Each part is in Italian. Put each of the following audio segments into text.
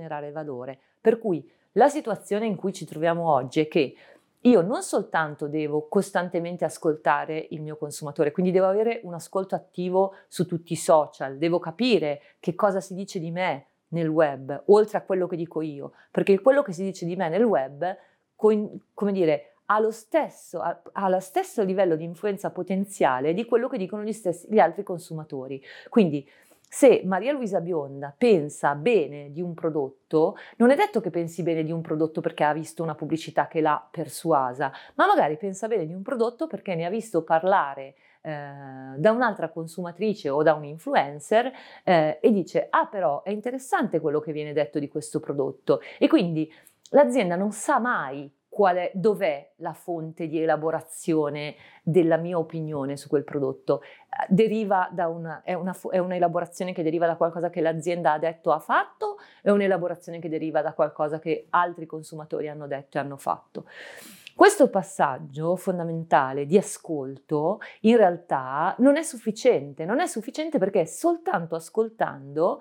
generare valore. Per cui la situazione in cui ci troviamo oggi è che io non soltanto devo costantemente ascoltare il mio consumatore, quindi devo avere un ascolto attivo su tutti i social, devo capire che cosa si dice di me nel web, oltre a quello che dico io, perché quello che si dice di me nel web, come dire, ha lo stesso livello di influenza potenziale di quello che dicono gli altri consumatori. Quindi se Maria Luisa Bionda pensa bene di un prodotto, non è detto che pensi bene di un prodotto perché ha visto una pubblicità che l'ha persuasa, ma magari pensa bene di un prodotto perché ne ha visto parlare da un'altra consumatrice o da un influencer e dice: ah, però è interessante quello che viene detto di questo prodotto. E quindi l'azienda non sa mai dov'è la fonte di elaborazione della mia opinione su quel prodotto. Deriva da è un'elaborazione che deriva da qualcosa che l'azienda ha detto, ha fatto, è un'elaborazione che deriva da qualcosa che altri consumatori hanno detto e hanno fatto. Questo passaggio fondamentale di ascolto in realtà non è sufficiente perché soltanto ascoltando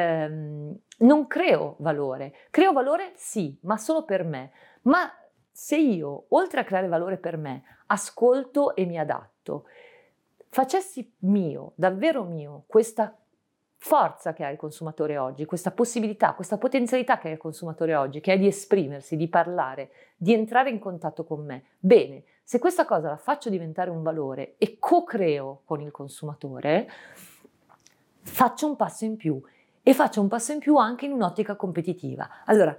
non creo valore sì, ma solo per me. Ma se io, oltre a creare valore per me, ascolto e mi adatto, facessi mio, davvero mio, questa forza che ha il consumatore oggi, questa possibilità, questa potenzialità che ha il consumatore oggi, che è di esprimersi, di parlare, di entrare in contatto con me. Bene, se questa cosa la faccio diventare un valore e co-creo con il consumatore, faccio un passo in più e faccio un passo in più anche in un'ottica competitiva. Allora,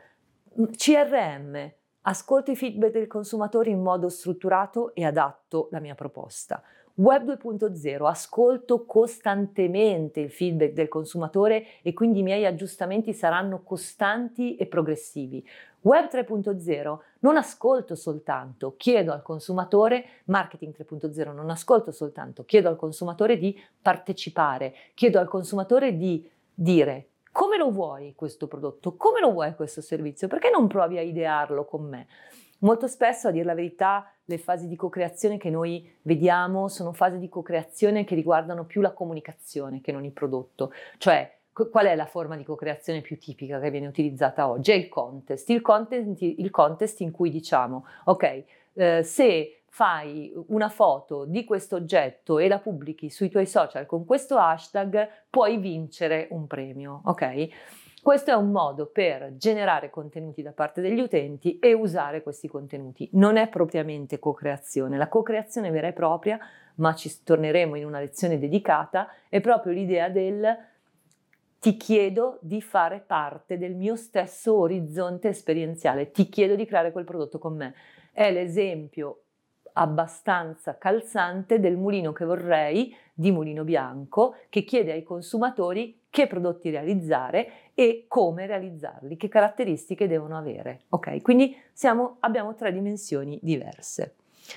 CRM, ascolto i feedback del consumatore in modo strutturato e adatto la mia proposta. Web 2.0, ascolto costantemente il feedback del consumatore e quindi i miei aggiustamenti saranno costanti e progressivi. Web 3.0, non ascolto soltanto, chiedo al consumatore, marketing 3.0, non ascolto soltanto, chiedo al consumatore di partecipare, chiedo al consumatore di dire: come lo vuoi questo prodotto? Come lo vuoi questo servizio? Perché non provi a idearlo con me? Molto spesso, a dir la verità, le fasi di co-creazione che noi vediamo sono fasi di co-creazione che riguardano più la comunicazione che non il prodotto. Cioè, qual è la forma di co-creazione più tipica che viene utilizzata oggi? È il contest. Il contest in cui diciamo: ok, se fai una foto di questo oggetto e la pubblichi sui tuoi social con questo hashtag, puoi vincere un premio, ok? Questo è un modo per generare contenuti da parte degli utenti e usare questi contenuti. Non è propriamente co-creazione. La co-creazione vera e propria, ma ci torneremo in una lezione dedicata, è proprio l'idea del: ti chiedo di fare parte del mio stesso orizzonte esperienziale, ti chiedo di creare quel prodotto con me. È l'esempio abbastanza calzante del mulino che vorrei di Mulino Bianco, che chiede ai consumatori che prodotti realizzare e come realizzarli, che caratteristiche devono avere. Ok, quindi abbiamo 3 dimensioni diverse.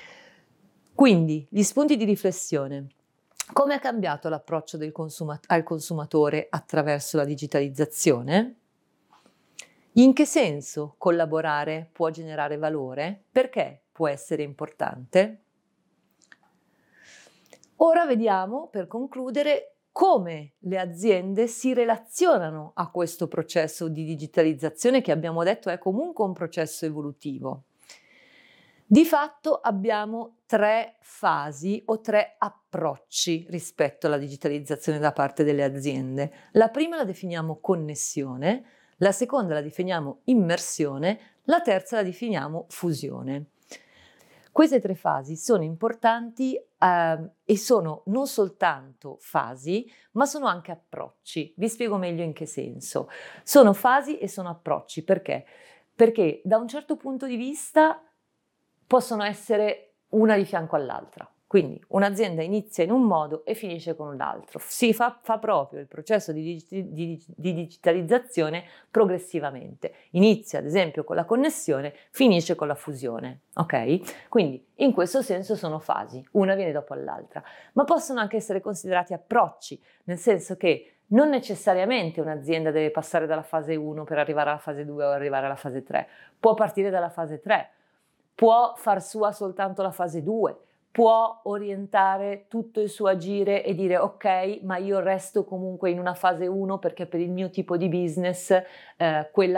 Quindi gli spunti di riflessione. Come è cambiato l'approccio al consumatore attraverso la digitalizzazione? In che senso collaborare può generare valore? Perché può essere importante? Ora vediamo, per concludere, come le aziende si relazionano a questo processo di digitalizzazione che abbiamo detto è comunque un processo evolutivo. Di fatto abbiamo 3 fasi o 3 approcci rispetto alla digitalizzazione da parte delle aziende. La prima la definiamo connessione, la seconda la definiamo immersione, la terza la definiamo fusione. Queste 3 fasi sono importanti e sono non soltanto fasi, ma sono anche approcci. Vi spiego meglio in che senso. Sono fasi e sono approcci. Perché? Perché da un certo punto di vista possono essere una di fianco all'altra. Quindi un'azienda inizia in un modo e finisce con l'altro. Si fa proprio il processo di digitalizzazione progressivamente. Inizia ad esempio con la connessione, finisce con la fusione. Ok? Quindi in questo senso sono fasi, una viene dopo l'altra. Ma possono anche essere considerati approcci, nel senso che non necessariamente un'azienda deve passare dalla fase 1 per arrivare alla fase 2 o arrivare alla fase 3. Può partire dalla fase 3. Può far sua soltanto la fase 2, può orientare tutto il suo agire e dire: ok, ma io resto comunque in una fase 1 perché per il mio tipo di business quella